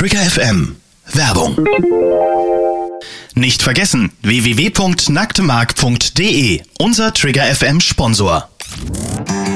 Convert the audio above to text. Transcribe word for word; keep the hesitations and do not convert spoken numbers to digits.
Trigger F M. Werbung. Nicht vergessen, w w w punkt nacktemark punkt d e, unser Trigger F M Sponsor.